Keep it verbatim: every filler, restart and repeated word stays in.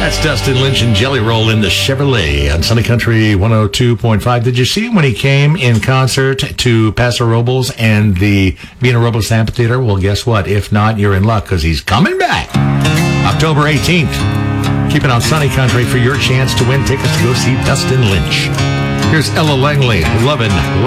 That's Dustin Lynch and Jelly Roll in the Chevrolet on Sunny Country one oh two point five. Did you see him when he came in concert to Paso Robles and the Vina Robles Amphitheater? Well, guess what? If not, you're in luck because he's coming back October eighteenth. Keep it on Sunny Country for your chance to win tickets to go see Dustin Lynch. Here's Ella Langley, Lovin'.